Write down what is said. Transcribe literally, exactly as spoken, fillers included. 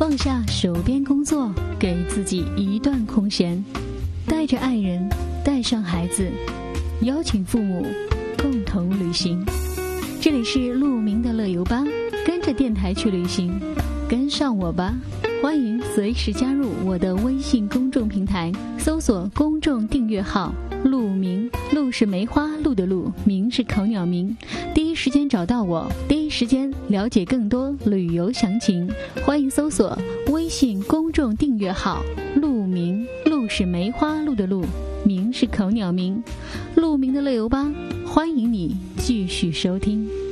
放下手边工作，给自己一段空闲，带着爱人，带上孩子，邀请父母共同旅行。这里是鹿鸣的乐游吧，跟着电台去旅行，跟上我吧。欢迎随时加入我的微信公众平台，搜索公众订阅号鹿鸣，鹿是梅花鹿的鹿，鸣是口鸟鸣，第一时间找到我，第一时间了解更多旅游详情。欢迎搜索微信公众订阅号鹿鸣，鹿是梅花鹿的鹿，鸣是口鸟鸣，鹿鸣的乐游吧，欢迎你继续收听。